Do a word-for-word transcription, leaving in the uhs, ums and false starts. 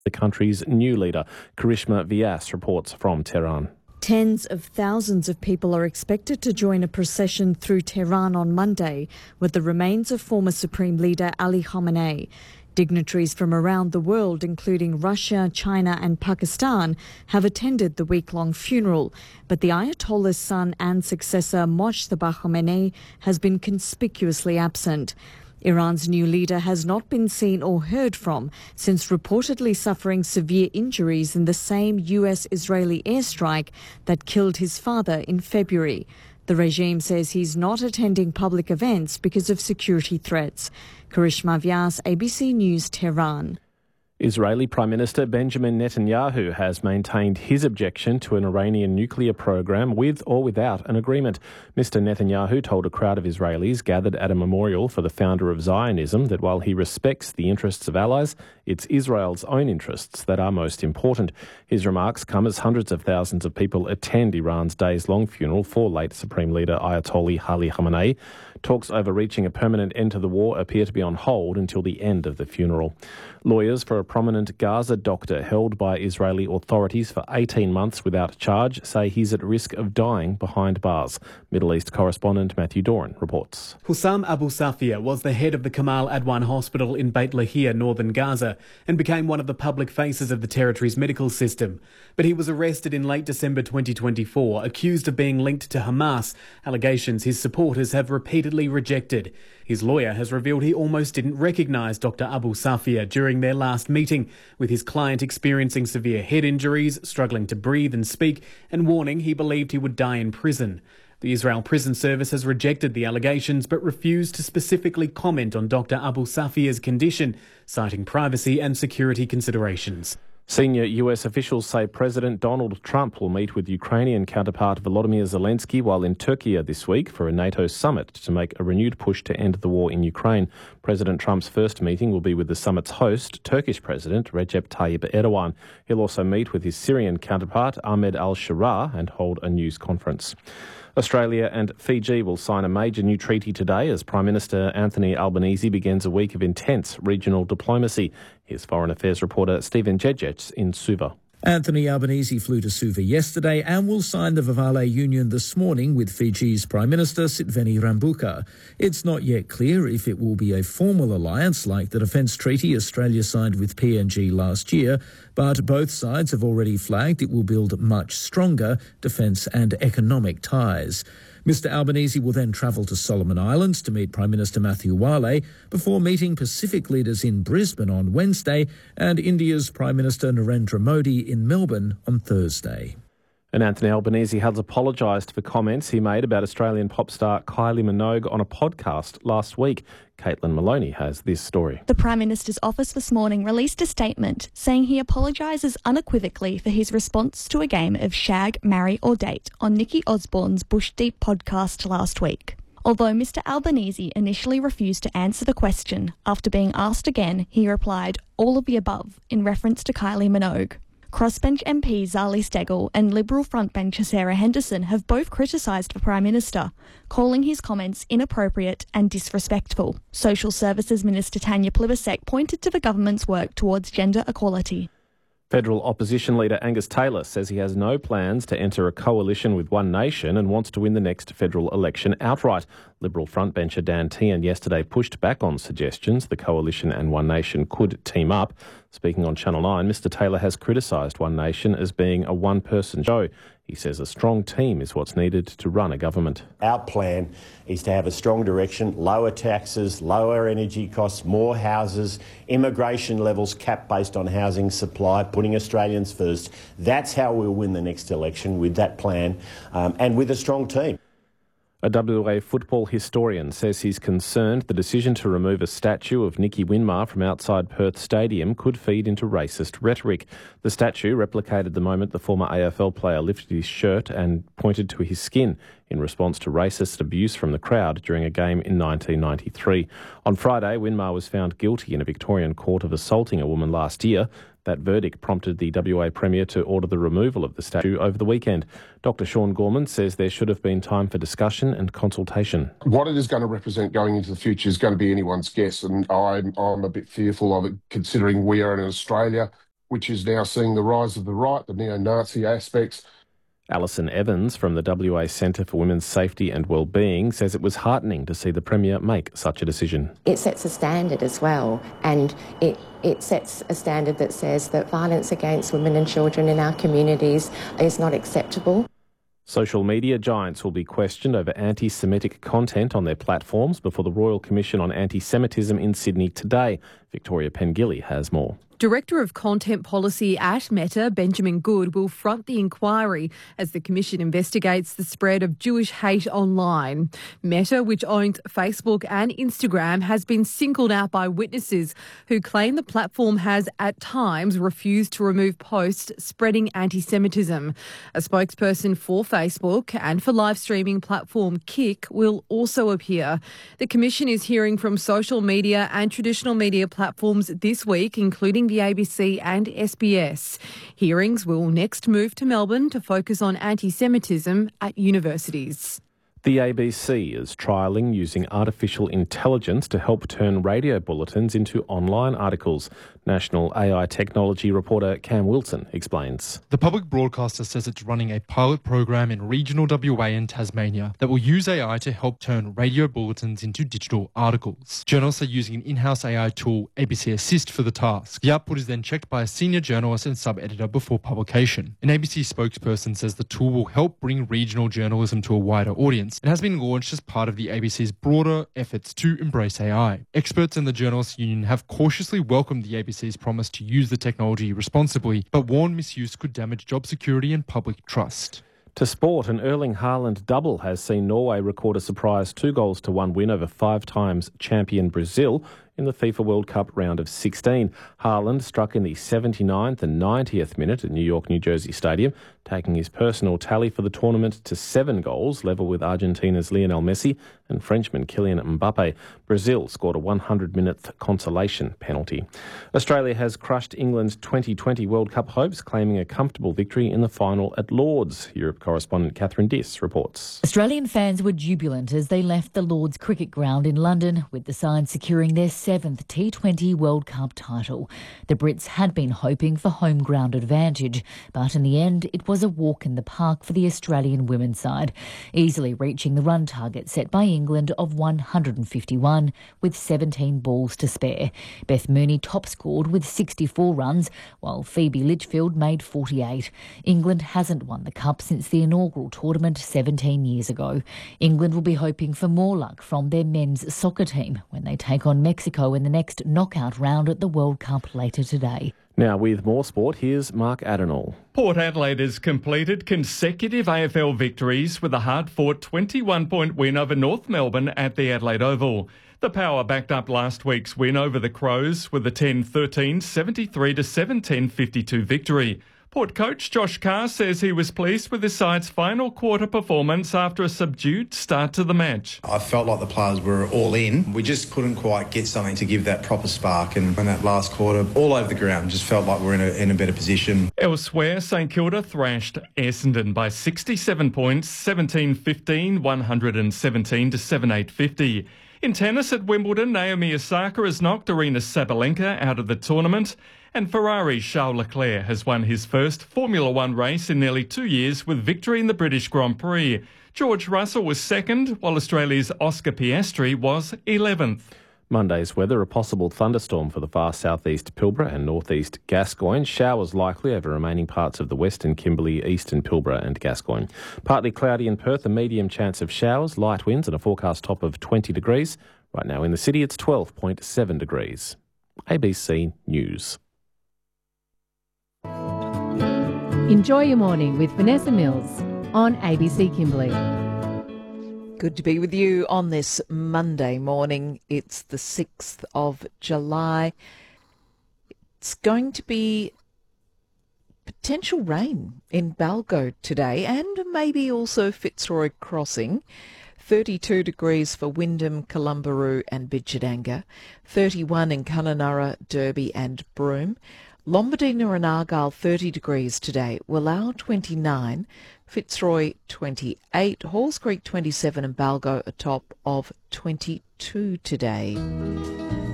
The country's new leader. Karishma Vyas reports from Tehran. Tens of thousands of people are expected to join a procession through Tehran on Monday with the remains of former Supreme Leader Ali Khamenei. Dignitaries from around the world, including Russia, China and Pakistan, have attended the week-long funeral. But the Ayatollah's son and successor, Mojtaba Khamenei, has been conspicuously absent. Iran's new leader has not been seen or heard from since reportedly suffering severe injuries in the same U S-Israeli airstrike that killed his father in February. The regime says he's not attending public events because of security threats. Karishma Vyas, A B C News, Tehran. Israeli Prime Minister Benjamin Netanyahu has maintained his objection to an Iranian nuclear program with or without an agreement. Mister Netanyahu told a crowd of Israelis gathered at a memorial for the founder of Zionism that while he respects the interests of allies, it's Israel's own interests that are most important. His remarks come as hundreds of thousands of people attend Iran's days-long funeral for late Supreme Leader Ayatollah Ali Khamenei. Talks over reaching a permanent end to the war appear to be on hold until the end of the funeral. Lawyers for a prominent Gaza doctor held by Israeli authorities for eighteen months without charge say he's at risk of dying behind bars. Middle East correspondent Matthew Doran reports. Hussam Abu Safia was the head of the Kamal Adwan Hospital in Beit Lahia, northern Gaza, and became one of the public faces of the territory's medical system. But he was arrested in late December twenty twenty-four, accused of being linked to Hamas, allegations his supporters have repeatedly rejected. His lawyer has revealed he almost didn't recognise Doctor Abu Safia during their last meeting, with his client experiencing severe head injuries, struggling to breathe and speak, and warning he believed he would die in prison. The Israel Prison Service has rejected the allegations but refused to specifically comment on Doctor Abu Safia's condition, citing privacy and security considerations. Senior U S officials say President Donald Trump will meet with Ukrainian counterpart Volodymyr Zelensky while in Turkey this week for a NATO summit to make a renewed push to end the war in Ukraine. President Trump's first meeting will be with the summit's host, Turkish President Recep Tayyip Erdogan. He'll also meet with his Syrian counterpart Ahmed al-Sharaa and hold a news conference. Australia and Fiji will sign a major new treaty today as Prime Minister Anthony Albanese begins a week of intense regional diplomacy. Here's Foreign Affairs reporter Stephen Jedjets in Suva. Anthony Albanese flew to Suva yesterday and will sign the Vavale Union this morning with Fiji's Prime Minister Sitveni Rabuka. It's not yet clear if it will be a formal alliance like the defence treaty Australia signed with P N G last year, but both sides have already flagged it will build much stronger defence and economic ties. Mister Albanese will then travel to Solomon Islands to meet Prime Minister Matthew Wale before meeting Pacific leaders in Brisbane on Wednesday and India's Prime Minister Narendra Modi in Melbourne on Thursday. And Anthony Albanese has apologised for comments he made about Australian pop star Kylie Minogue on a podcast last week. Caitlin Maloney has this story. The Prime Minister's office this morning released a statement saying he apologises unequivocally for his response to a game of Shag, Marry or Date on Nikki Osborne's Bush Deep podcast last week. Although Mister Albanese initially refused to answer the question, after being asked again, he replied, all of the above, in reference to Kylie Minogue. Crossbench M P Zali Steggall and Liberal frontbencher Sarah Henderson have both criticised the Prime Minister, calling his comments inappropriate and disrespectful. Social Services Minister Tanya Plibersek pointed to the government's work towards gender equality. Federal opposition leader Angus Taylor says he has no plans to enter a coalition with One Nation and wants to win the next federal election outright. Liberal frontbencher Dan Tehan yesterday pushed back on suggestions the coalition and One Nation could team up. Speaking on Channel nine, Mister Taylor has criticised One Nation as being a one-person show. He says a strong team is what's needed to run a government. Our plan is to have a strong direction, lower taxes, lower energy costs, more houses, immigration levels capped based on housing supply, putting Australians first. That's how we'll win the next election, with that plan um, and with a strong team. A W A football historian says he's concerned the decision to remove a statue of Nicky Winmar from outside Perth Stadium could feed into racist rhetoric. The statue replicated the moment the former A F L player lifted his shirt and pointed to his skin in response to racist abuse from the crowd during a game in nineteen ninety-three. On Friday, Winmar was found guilty in a Victorian court of assaulting a woman last year. That verdict prompted the W A Premier to order the removal of the statue over the weekend. Doctor Sean Gorman says there should have been time for discussion and consultation. What it is going to represent going into the future is going to be anyone's guess, and I'm, I'm a bit fearful of it, considering we are in Australia which is now seeing the rise of the right, the neo-Nazi aspects. Alison Evans from the W A Centre for Women's Safety and Wellbeing says it was heartening to see the Premier make such a decision. It sets a standard as well, and it, it sets a standard that says that violence against women and children in our communities is not acceptable. Social media giants will be questioned over anti-Semitic content on their platforms before the Royal Commission on Anti-Semitism in Sydney today. Victoria Pengilly has more. Director of Content Policy at Meta, Benjamin Good, will front the inquiry as the Commission investigates the spread of Jewish hate online. Meta, which owns Facebook and Instagram, has been singled out by witnesses who claim the platform has at times refused to remove posts spreading anti-Semitism. A spokesperson for Facebook and for live streaming platform Kick will also appear. The Commission is hearing from social media and traditional media platforms this week, including the A B C and S B S. Hearings will next move to Melbourne to focus on anti-Semitism at universities. The A B C is trialling using artificial intelligence to help turn radio bulletins into online articles. National A I technology reporter Cam Wilson explains. The public broadcaster says it's running a pilot program in regional W A and Tasmania that will use A I to help turn radio bulletins into digital articles. Journalists are using an in-house A I tool, A B C Assist, for the task. The output is then checked by a senior journalist and sub-editor before publication. An A B C spokesperson says the tool will help bring regional journalism to a wider audience and has been launched as part of the A B C's broader efforts to embrace A I. Experts in the Journalists Union have cautiously welcomed the A B C's promise to use the technology responsibly, but warn misuse could damage job security and public trust. To sport, an Erling Haaland double has seen Norway record a surprise two goals to one win over five times champion Brazil in the FIFA World Cup round of sixteen. Haaland struck in the seventy-ninth and ninetieth minute at New York, New Jersey Stadium, taking his personal tally for the tournament to seven goals, level with Argentina's Lionel Messi and Frenchman Kylian Mbappe. Brazil scored a one hundred minute consolation penalty. Australia has crushed England's twenty twenty World Cup hopes, claiming a comfortable victory in the final at Lords. Europe correspondent Catherine Diss reports. Australian fans were jubilant as they left the Lords Cricket Ground in London, with the side securing their seventh T twenty World Cup title. The Brits had been hoping for home ground advantage, but in the end it was a walk in the park for the Australian women's side, easily reaching the run target set by England of one hundred fifty-one with seventeen balls to spare. Beth Mooney top scored with sixty-four runs, while Phoebe Litchfield made forty-eight. England hasn't won the Cup since the inaugural tournament seventeen years ago. England will be hoping for more luck from their men's soccer team when they take on Mexico in the next knockout round at the World Cup later today. Now with more sport, here's Mark Adenall. Port Adelaide has completed consecutive A F L victories with a hard-fought twenty-one point win over North Melbourne at the Adelaide Oval. The Power backed up last week's win over the Crows with a ten thirteen, seventy-three to seventeen fifty-two victory. Port coach Josh Carr says he was pleased with his side's final quarter performance after a subdued start to the match. I felt like the players were all in. We just couldn't quite get something to give that proper spark, and in that last quarter, all over the ground, just felt like we were in a, in a better position. Elsewhere, St Kilda thrashed Essendon by sixty-seven points, seventeen fifteen, one hundred seventeen to seven eight fifty. In tennis at Wimbledon, Naomi Osaka has knocked Aryna Sabalenka out of the tournament. And Ferrari's Charles Leclerc has won his first Formula One race in nearly two years with victory in the British Grand Prix. George Russell was second, while Australia's Oscar Piastri was eleventh. Monday's weather, a possible thunderstorm for the far southeast Pilbara and northeast Gascoyne. Showers likely over remaining parts of the western Kimberley, eastern Pilbara and Gascoyne. Partly cloudy in Perth, a medium chance of showers, light winds and a forecast top of twenty degrees. Right now in the city it's twelve point seven degrees. A B C News. Enjoy your morning with Vanessa Mills on A B C Kimberley. Good to be with you on this Monday morning. It's the sixth of July. It's going to be potential rain in Balgo today and maybe also Fitzroy Crossing. thirty-two degrees for Wyndham, Columbaroo and Bidjadanga. thirty-one in Kununurra, Derby and Broome. Lombardina and Argyle thirty degrees today. Willow twenty-nine, Fitzroy twenty-eight, Halls Creek twenty-seven and Balgo a top of twenty-two today.